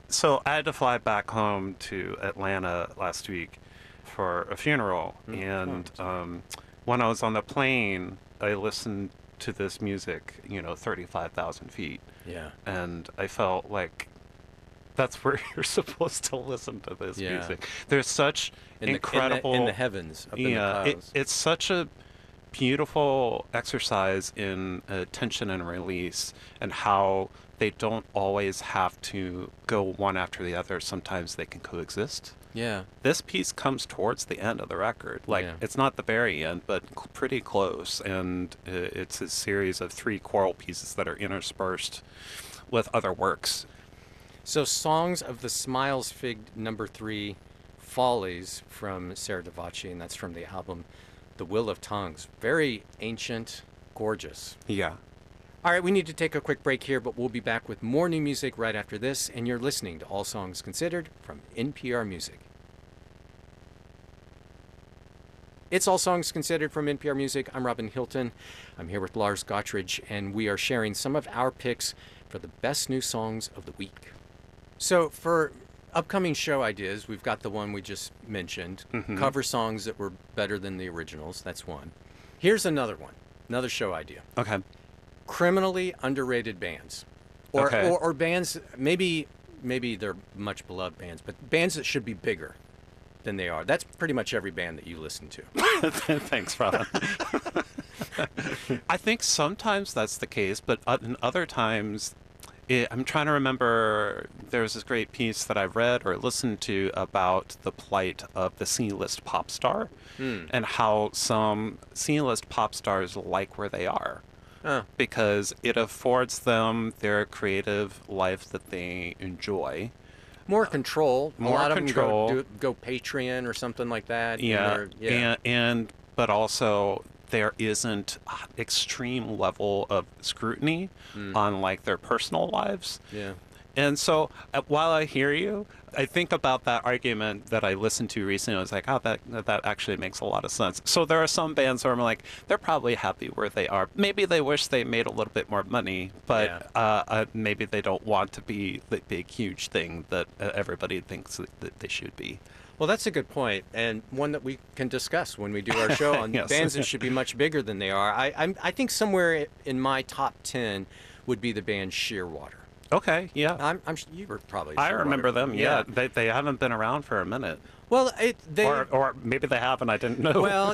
So I had to fly back home to Atlanta last week for a funeral, Oh, and sorry. when I was on the plane, I listened to this music, 35,000 feet, Yeah. and I felt like that's where you're supposed to listen to this Yeah. music. There's such In the incredible, heavens, up in the yeah, clouds. it's such a beautiful exercise in tension and release, and how they don't always have to go one after the other. Sometimes they can coexist. Yeah. This piece comes towards the end of the record. Like, Yeah. it's not the very end, but pretty close. And it's a series of three choral pieces that are interspersed with other works. So, Songs of the Smiles Fig number 3 Follies from Sarah Davachi, and that's from the album The Will of Tongues. Very ancient, gorgeous. Yeah. All right, we need to take a quick break here, but we'll be back with more new music right after this, and you're listening to All Songs Considered from NPR Music. It's All Songs Considered from NPR Music. I'm Robin Hilton. I'm here with Lars Gottridge, and we are sharing some of our picks for the best new songs of the week. So, for upcoming show ideas, we've got the one we just mentioned, cover songs that were better than the originals. That's one. Here's another one, another show idea. Okay. Criminally underrated bands, or Okay. or bands, maybe they're much beloved bands, but bands that should be bigger than they are. That's pretty much every band that you listen to. Thanks, Robin. I think sometimes that's the case, but in other times, I'm trying to remember. There's this great piece that I've read or listened to about the plight of the C-list pop star, and how some C-list pop stars like where they are Oh, because it affords them their creative life that they enjoy. more control. A More lot of control. them go Patreon or something like that. Yeah, Yeah. and but also there isn't extreme level of scrutiny on like their personal lives. Yeah. And so while I hear you, I think about that argument that I listened to recently. I was like, oh, that actually makes a lot of sense. So there are some bands where I'm like, they're probably happy where they are. Maybe they wish they made a little bit more money, but maybe they don't want to be the big, huge thing that everybody thinks that they should be. Well, that's a good point, and one that we can discuss when we do our show on Yes. bands that should be much bigger than they are. I think somewhere in my top 10 would be the band Shearwater. Okay, yeah. You were probably. I Shearwater. remember them, yeah. They haven't been around for a minute. Well, Or maybe they have and I didn't know. well,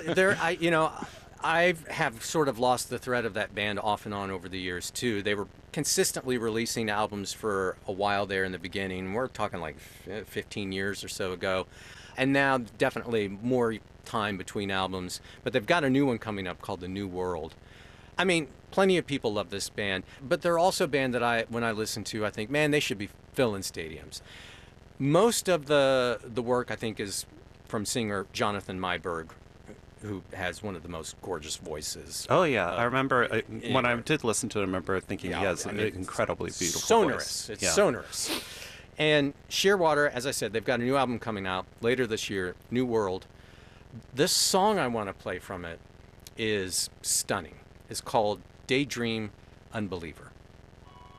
I have sort of lost the thread of that band off and on over the years too. They were consistently releasing albums for a while there in the beginning. We're talking like 15 years or so ago, and now definitely more time between albums. But they've got a new one coming up called The New World. I mean, plenty of people love this band, but they're also a band that when I listen to, I think, man, they should be filling stadiums. Most of the work, I think, is from singer Jonathan Myberg, who has one of the most gorgeous voices. Oh yeah, I remember when I anyway. did listen to it. I remember thinking, Yeah, yes, I an mean, incredibly beautiful sonorous. voice. It's Yeah. sonorous. And Shearwater, as I said, they've got a new album coming out later this year, New World. This song I want to play from it is stunning. It's called Daydream Unbeliever.